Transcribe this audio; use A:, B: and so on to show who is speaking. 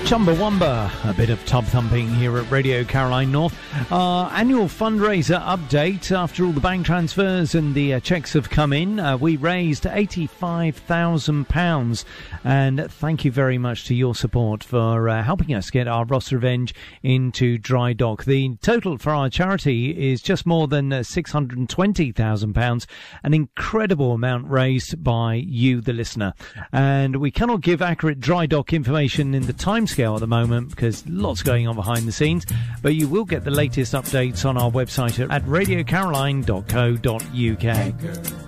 A: Chumbawamba, a bit of tub thumping here at Radio Caroline North. Our annual fundraiser update. After all the bank transfers and the cheques have come in, we raised £85,000, and thank you very much to your support for helping us get our Ross Revenge into dry dock. The total for our charity is just more than £620,000, an incredible amount raised by you, the listener. And we cannot give accurate dry dock information in the timescale at the moment because lots going on behind the scenes, but you will get the latest updates on our website at radiocaroline.co.uk.